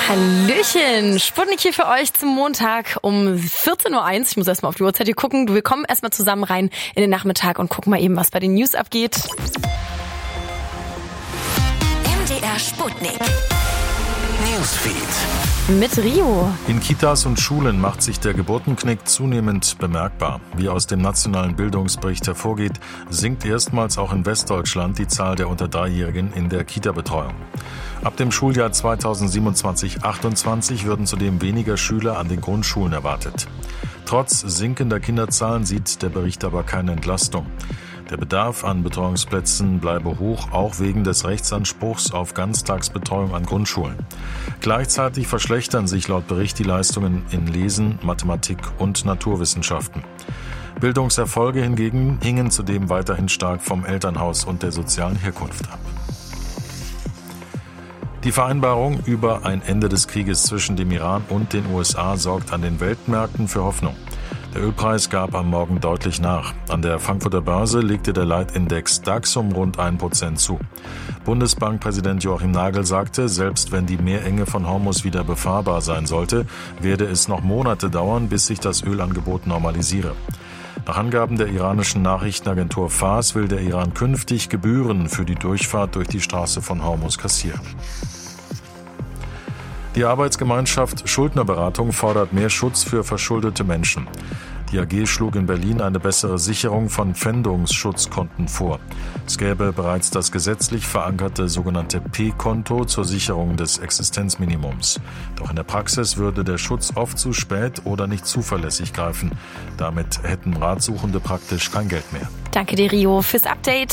Hallöchen, Sputnik hier für euch zum Montag um 14.01 Uhr. Ich muss erstmal auf die Uhrzeit hier gucken. Wir kommen erstmal zusammen rein in den Nachmittag und gucken mal eben, was bei den News abgeht. MDR Sputnik Newsfeed mit Rio. In Kitas und Schulen macht sich der Geburtenknick zunehmend bemerkbar. Wie aus dem nationalen Bildungsbericht hervorgeht, sinkt erstmals auch in Westdeutschland die Zahl der unter 3-Jährigen in der Kita-Betreuung. Ab dem Schuljahr 2027/28 würden zudem weniger Schüler an den Grundschulen erwartet. Trotz sinkender Kinderzahlen sieht der Bericht aber keine Entlastung. Der Bedarf an Betreuungsplätzen bleibe hoch, auch wegen des Rechtsanspruchs auf Ganztagsbetreuung an Grundschulen. Gleichzeitig verschlechtern sich laut Bericht die Leistungen in Lesen, Mathematik und Naturwissenschaften. Bildungserfolge hingegen hingen zudem weiterhin stark vom Elternhaus und der sozialen Herkunft ab. Die Vereinbarung über ein Ende des Krieges zwischen dem Iran und den USA sorgt an den Weltmärkten für Hoffnung. Der Ölpreis gab am Morgen deutlich nach. An der Frankfurter Börse legte der Leitindex DAX um rund 1% zu. Bundesbankpräsident Joachim Nagel sagte, selbst wenn die Meerenge von Hormuz wieder befahrbar sein sollte, werde es noch Monate dauern, bis sich das Ölangebot normalisiere. Nach Angaben der iranischen Nachrichtenagentur Fars will der Iran künftig Gebühren für die Durchfahrt durch die Straße von Hormuz kassieren. Die Arbeitsgemeinschaft Schuldnerberatung fordert mehr Schutz für verschuldete Menschen. Die AG schlug in Berlin eine bessere Sicherung von Pfändungsschutzkonten vor. Es gäbe bereits das gesetzlich verankerte sogenannte P-Konto zur Sicherung des Existenzminimums. Doch in der Praxis würde der Schutz oft zu spät oder nicht zuverlässig greifen. Damit hätten Ratsuchende praktisch kein Geld mehr. Danke dir, Rio, fürs Update.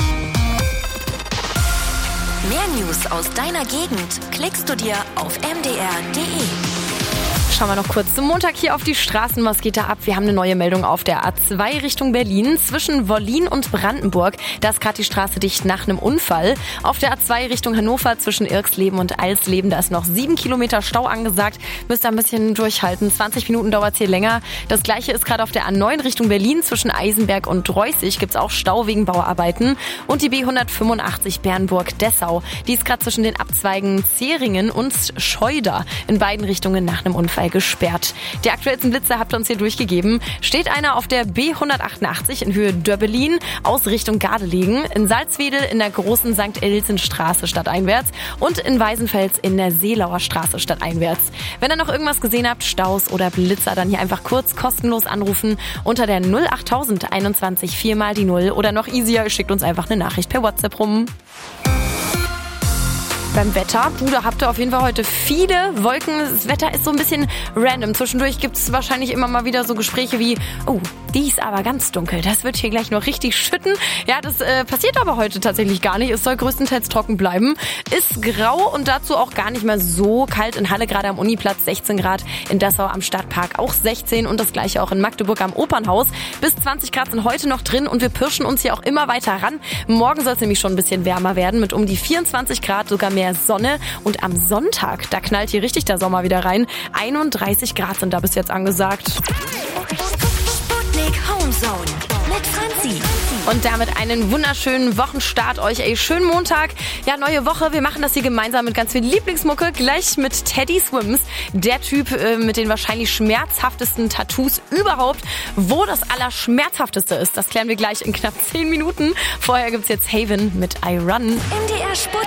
Mehr News aus deiner Gegend klickst du dir auf mdr.de. Schauen wir noch kurz zum Montag hier auf die Straßen. Was geht da ab? Wir haben eine neue Meldung auf der A2 Richtung Berlin. Zwischen Wollin und Brandenburg, da ist gerade die Straße dicht nach einem Unfall. Auf der A2 Richtung Hannover zwischen Irxleben und Eisleben, da ist noch 7 Kilometer Stau angesagt. Müsst ihr ein bisschen durchhalten. 20 Minuten dauert es hier länger. Das gleiche ist gerade auf der A9 Richtung Berlin. Zwischen Eisenberg und Reußig gibt es auch Stau wegen Bauarbeiten. Und die B185 Bernburg-Dessau, die ist gerade zwischen den Abzweigen Zeringen und Scheuder in beiden Richtungen nach einem Unfall gesperrt. Die aktuellsten Blitze habt ihr uns hier durchgegeben. Steht einer auf der B188 in Höhe Döbbelin aus Richtung Gardelegen, in Salzwedel in der großen St. Ilsen-Straße stadteinwärts und in Weißenfels in der Seelauer Straße stadteinwärts. Wenn ihr noch irgendwas gesehen habt, Staus oder Blitzer, dann hier einfach kurz kostenlos anrufen unter der 08000 21 4 mal die 0 oder noch easier, ihr schickt uns einfach eine Nachricht per WhatsApp rum. Beim Wetter, da habt ihr auf jeden Fall heute viele Wolken. Das Wetter ist so ein bisschen random. Zwischendurch gibt es wahrscheinlich immer mal wieder so Gespräche wie, oh, die ist aber ganz dunkel. Das wird hier gleich noch richtig schütten. Ja, das passiert aber heute tatsächlich gar nicht. Es soll größtenteils trocken bleiben. Ist grau und dazu auch gar nicht mehr so kalt. In Halle gerade am Uniplatz 16 Grad. In Dessau am Stadtpark auch 16 und das gleiche auch in Magdeburg am Opernhaus. Bis 20 Grad sind heute noch drin und wir pirschen uns hier auch immer weiter ran. Morgen soll es nämlich schon ein bisschen wärmer werden mit um die 24 Grad, sogar mehr Sonne. Und am Sonntag, da knallt hier richtig der Sommer wieder rein. 31 Grad sind da bis jetzt angesagt. Sputnik Homezone mit Franzi. Und damit einen wunderschönen Wochenstart euch. Schönen Montag. Ja, neue Woche. Wir machen das hier gemeinsam mit ganz viel Lieblingsmucke. Gleich mit Teddy Swims. Der Typ mit den wahrscheinlich schmerzhaftesten Tattoos überhaupt. Wo das Allerschmerzhafteste ist, das klären wir gleich in knapp 10 Minuten. Vorher gibt's jetzt Haven mit I Run. MDR Sputnik